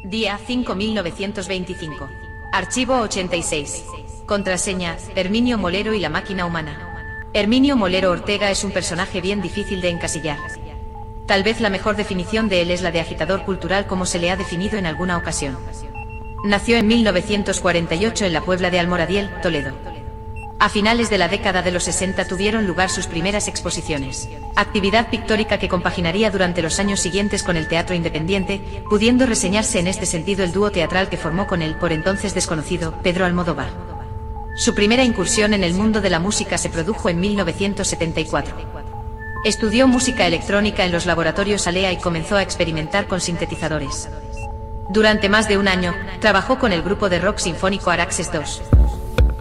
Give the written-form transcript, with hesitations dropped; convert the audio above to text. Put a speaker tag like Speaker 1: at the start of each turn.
Speaker 1: Día 5.925. Archivo 86. Contraseña, Herminio Molero y la máquina humana. Herminio Molero Ortega es un personaje bien difícil de encasillar. Tal vez la mejor definición de él es la de agitador cultural, como se le ha definido en alguna ocasión. Nació en 1948 en la Puebla de Almoradiel, Toledo. A finales de la década de los 60 tuvieron lugar sus primeras exposiciones, actividad pictórica que compaginaría durante los años siguientes con el teatro independiente, pudiendo reseñarse en este sentido el dúo teatral que formó con el, por entonces desconocido, Pedro Almodóvar. Su primera incursión en el mundo de la música se produjo en 1974. Estudió música electrónica en los laboratorios Alea y comenzó a experimentar con sintetizadores. Durante más de un año, trabajó con el grupo de rock sinfónico Araxes II.